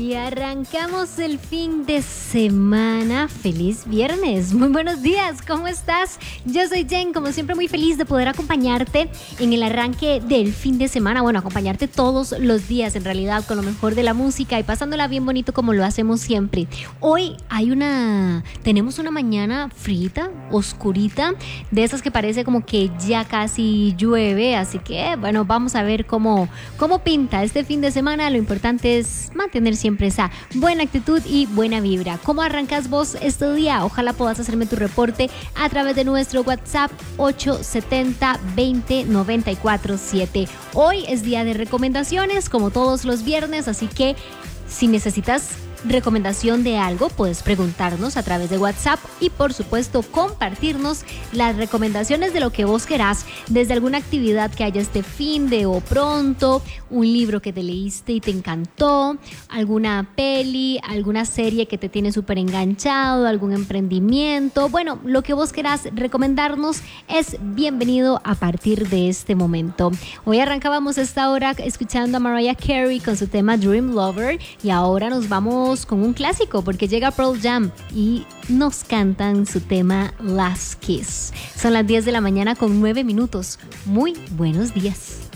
Y arrancamos el fin de semana. ¡Feliz viernes! Muy buenos días, ¿cómo estás? Yo soy Jen, como siempre muy feliz de poder acompañarte en el arranque del fin de semana. Bueno, acompañarte todos los días en realidad con lo mejor de la música y pasándola bien bonito como lo hacemos siempre. Hoy tenemos una mañana frita, oscurita, de esas que parece como que ya casi llueve, así que bueno, vamos a ver cómo pinta este fin de semana. Lo importante es mantener siempre esa buena actitud y buena vibra. ¿Cómo arrancas vos este día? Ojalá puedas hacerme tu reporte a través de nuestro WhatsApp 870-20-94-7. Hoy es día de recomendaciones, como todos los viernes, así que si necesitas recomendación de algo, puedes preguntarnos a través de WhatsApp y por supuesto compartirnos las recomendaciones de lo que vos querás, desde alguna actividad que haya este fin de o pronto, un libro que te leíste y te encantó, alguna peli, alguna serie que te tiene súper enganchado, algún emprendimiento. Bueno, lo que vos querás recomendarnos es bienvenido a partir de este momento. Hoy arrancábamos esta hora escuchando a Mariah Carey con su tema Dream Lover y ahora nos vamos con un clásico porque llega Pearl Jam y nos cantan su tema Last Kiss. Son las 10 de la mañana con 9 minutos. Muy buenos días.